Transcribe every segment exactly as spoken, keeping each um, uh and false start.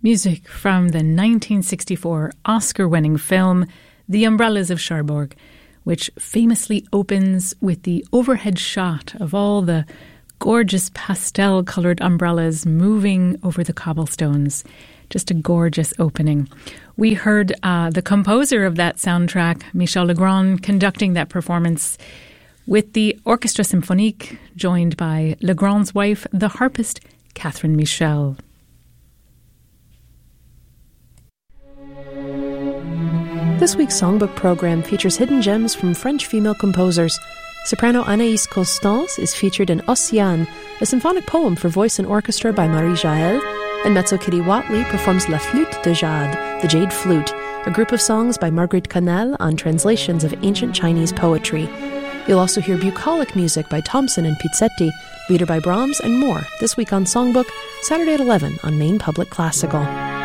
Music from the nineteen sixty-four Oscar-winning film The Umbrellas of Cherbourg, which famously opens with the overhead shot of all the gorgeous pastel-coloured umbrellas moving over the cobblestones. Just a gorgeous opening. We heard uh, the composer of that soundtrack, Michel Legrand, conducting that performance with the Orchestra Symphonique, joined by Legrand's wife, the harpist Catherine Michel. This week's Songbook program features hidden gems from French female composers. Soprano Anaïs Constance is featured in Ossian, a symphonic poem for voice and orchestra by Marie Jaël, and mezzo Kitty Watley performs La Flûte de Jade, the Jade Flute, a group of songs by Marguerite Cannelle on translations of ancient Chinese poetry. You'll also hear bucolic music by Thompson and Pizzetti, Lieder by Brahms, and more this week on Songbook, Saturday at eleven on Maine Public Classical.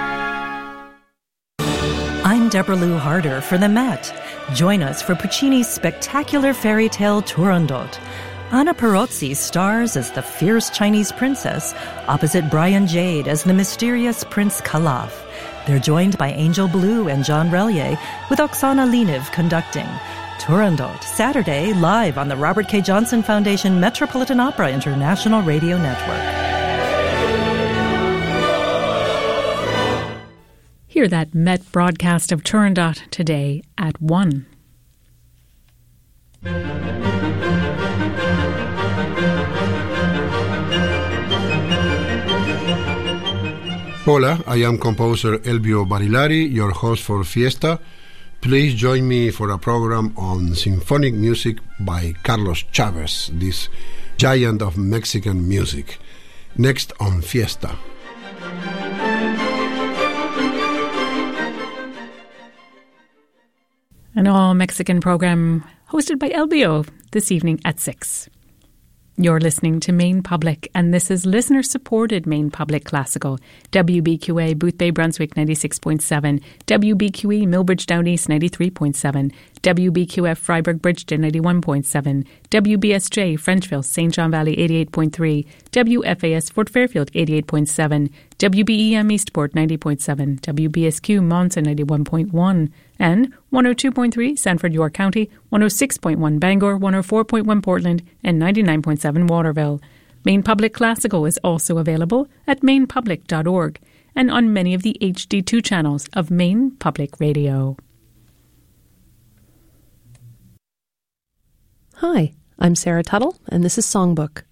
I'm Deborah Lou Harder for the Met. Join us for Puccini's spectacular fairy tale Turandot. Anna Perozzi stars as the fierce Chinese princess, opposite Brian Jade as the mysterious Prince Calaf. They're joined by Angel Blue and John Relier, with Oksana Leniv conducting. Turandot, Saturday, live on the Robert K. Johnson Foundation Metropolitan Opera International Radio Network. Hear that Met broadcast of Turandot today at one. Hola, I am composer Elbio Barilari, your host for Fiesta. Please join me for a program on symphonic music by Carlos Chavez, this giant of Mexican music. Next on Fiesta. An all-Mexican program hosted by Elbio this evening at six. You're listening to Maine Public, and this is listener-supported Maine Public Classical. W B Q A Boothbay Brunswick ninety-six point seven, W B Q E Millbridge Down East ninety-three point seven, W B Q F Freiburg Bridgeton ninety-one point seven, W B S J Frenchville Saint John Valley eighty-eight point three, W F A S Fort Fairfield eighty-eight point seven, W B E M Eastport ninety point seven, W B S Q Monson ninety-one point one, and one oh two point three Sanford York County, one oh six point one Bangor, one oh four point one Portland, and ninety-nine point seven Waterville. Maine Public Classical is also available at maine public dot org and on many of the H D two channels of Maine Public Radio. Hi, I'm Sarah Tuttle, and this is Songbook.